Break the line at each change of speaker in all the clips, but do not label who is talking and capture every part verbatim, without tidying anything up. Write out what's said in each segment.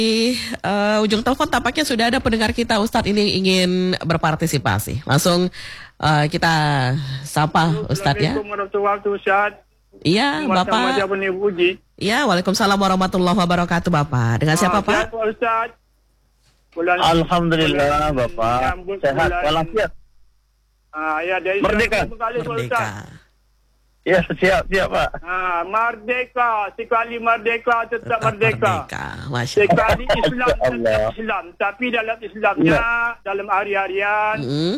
Di uh, ujung telepon tampaknya sudah ada pendengar kita, Ustadz ini ingin berpartisipasi. Langsung uh, kita sapa Ustadz ya.
Assalamualaikum warahmatullahi wabarakatuh, Ustadz.
Iya, Bapak. Iya, Waalaikumsalam warahmatullahi wabarakatuh, Bapak. Dengan siapa, Pak?
Ustadz. Bulan,
Alhamdulillah,
bulan,
Bapak. Sehat, walafiat.
Ah, ya, dari
Merdeka.
Merdeka.
Ya, siap, siap, Pak.
Ah, merdeka, sekali merdeka tetap, tetap merdeka.
Merdeka. Masya
Sekali Islam
Allah.
tetap Islam, tapi dalam Islamnya,
Ya.
dalam hari-harian
Hmm?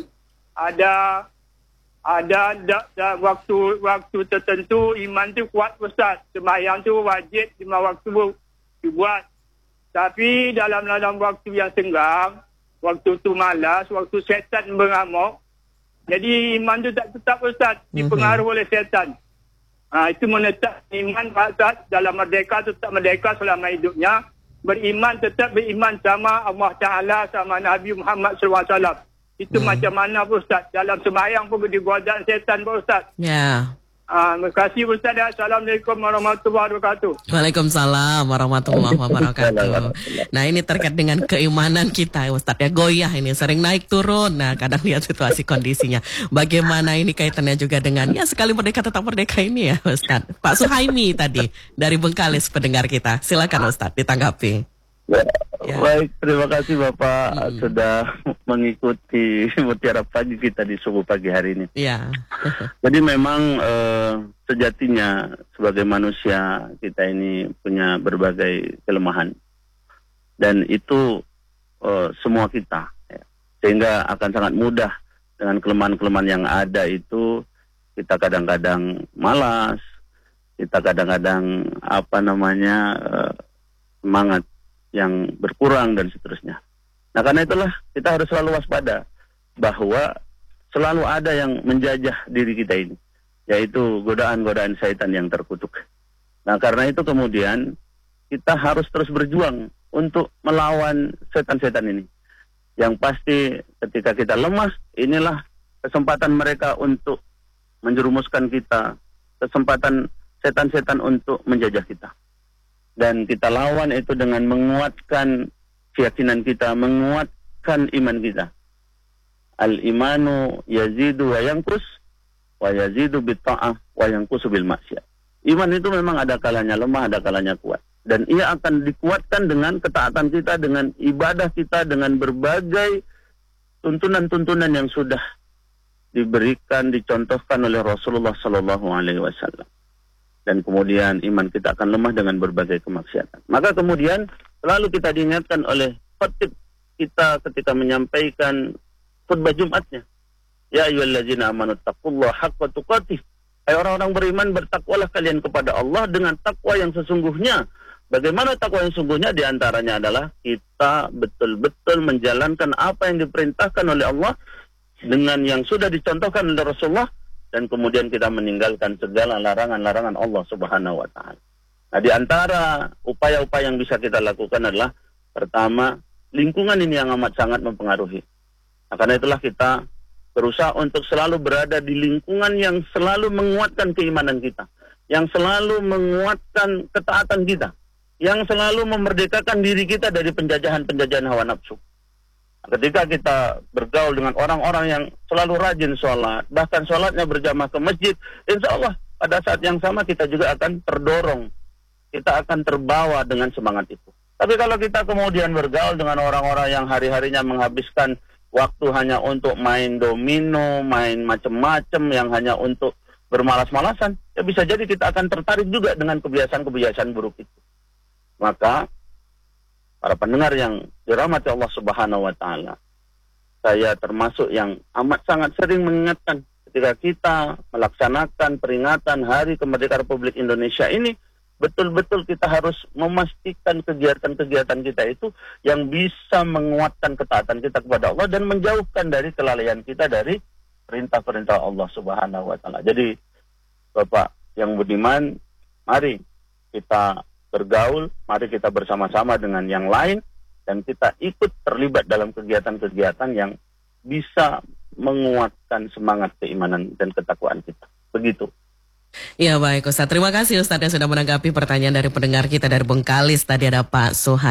ada ada da, da, waktu waktu tertentu iman tu kuat, Ustaz. Sembahyang tu wajib lima waktu dibuat. Tapi dalam dalam waktu yang senggang, waktu tu malas, waktu syaitan mengamuk, jadi iman tu tak tetap, Ustaz, dipengaruhi oleh syaitan. Ha, itu menetap iman Ustaz dalam merdeka, tetap merdeka selama hidupnya. Beriman, tetap beriman sama Allah Ta'ala, sama Nabi Muhammad sallallahu alaihi wasallam. Itu hmm. macam mana, Ustaz? Dalam sembahyang pun digodaan syaitan, Ustaz.
Ya.
Ha, terima kasih, Ustaz. Assalamualaikum warahmatullahi wabarakatuh.
Waalaikumsalam warahmatullahi wabarakatuh. Nah, ini terkait dengan keimanan kita, Ustadz ya, goyah ini sering naik turun. Nah, kadang lihat situasi kondisinya. Bagaimana ini kaitannya juga dengan ya sekali merdeka tetap merdeka ini ya, Ustadz. Pak Suhaimi tadi dari Bengkalis pendengar kita. Silakan Ustadz ditanggapi.
Ya,
Ya.
Baik, terima kasih Bapak
Hmm.
sudah mengikuti mutiara pagi kita di subuh pagi hari ini.
Ya.
Jadi memang eh, sejatinya sebagai manusia kita ini punya berbagai kelemahan. Dan itu eh, semua kita. Ya. Sehingga akan sangat mudah dengan kelemahan-kelemahan yang ada itu kita kadang-kadang malas, kita kadang-kadang apa namanya eh, semangat yang berkurang dan seterusnya. Nah, karena itulah kita harus selalu waspada bahwa selalu ada yang menjajah diri kita ini, yaitu godaan-godaan syaitan yang terkutuk. Nah, karena itu kemudian kita harus terus berjuang untuk melawan setan-setan ini. Yang pasti ketika kita lemah, inilah kesempatan mereka untuk menjerumuskan kita, kesempatan setan-setan untuk menjajah kita. Dan kita lawan itu dengan menguatkan keyakinan kita, menguatkan iman kita. Al-imanu yazidu wa yanqus, wa yazidu bitta'ah, wa yanqusu bil maksiat. Iman itu memang ada kalanya lemah, ada kalanya kuat. Dan ia akan dikuatkan dengan ketaatan kita, dengan ibadah kita, dengan berbagai tuntunan-tuntunan yang sudah diberikan, dicontohkan oleh Rasulullah Sallallahu Alaihi Wasallam. Dan kemudian iman kita akan lemah dengan berbagai kemaksiatan. Maka kemudian selalu kita diingatkan oleh khatib kita ketika menyampaikan khutbah Jumatnya. Ya ayyuhallazina amanu taqullaha haqqa tuqatih. Hai orang-orang beriman, bertakwalah kalian kepada Allah dengan takwa yang sesungguhnya. Bagaimana takwa yang sesungguhnya? Di antaranya adalah kita betul-betul menjalankan apa yang diperintahkan oleh Allah dengan yang sudah dicontohkan oleh Rasulullah. Dan kemudian kita meninggalkan segala larangan-larangan Allah Subhanahu wa Ta'ala. Nah, di antara upaya-upaya yang bisa kita lakukan adalah pertama, lingkungan ini yang amat sangat mempengaruhi. Nah, karena itulah kita berusaha untuk selalu berada di lingkungan yang selalu menguatkan keimanan kita, yang selalu menguatkan ketaatan kita, yang selalu memerdekakan diri kita dari penjajahan-penjajahan hawa nafsu. Ketika kita bergaul dengan orang-orang yang selalu rajin sholat, bahkan sholatnya berjamaah ke masjid, insya Allah pada saat yang sama kita juga akan terdorong, kita akan terbawa dengan semangat itu. Tapi kalau kita kemudian bergaul dengan orang-orang yang hari-harinya menghabiskan waktu hanya untuk main domino, main macam-macam, yang hanya untuk bermalas-malasan, ya bisa jadi kita akan tertarik juga dengan kebiasaan-kebiasaan buruk itu. Maka para pendengar yang dirahmati Allah Subhanahu wa Ta'ala, saya termasuk yang amat sangat sering mengingatkan ketika kita melaksanakan peringatan Hari Kemerdekaan Republik Indonesia ini, betul-betul kita harus memastikan kegiatan-kegiatan kita itu yang bisa menguatkan ketaatan kita kepada Allah dan menjauhkan dari kelalaian kita dari perintah-perintah Allah Subhanahu wa Ta'ala. Jadi, Bapak yang budiman, mari kita bergaul, mari kita bersama-sama dengan yang lain, dan kita ikut terlibat dalam kegiatan-kegiatan yang bisa menguatkan semangat keimanan dan ketakwaan kita. Begitu.
Ya baik Ustaz, terima kasih Ustaz yang sudah menanggapi pertanyaan dari pendengar kita dari Bengkalis. Tadi ada Pak Suha.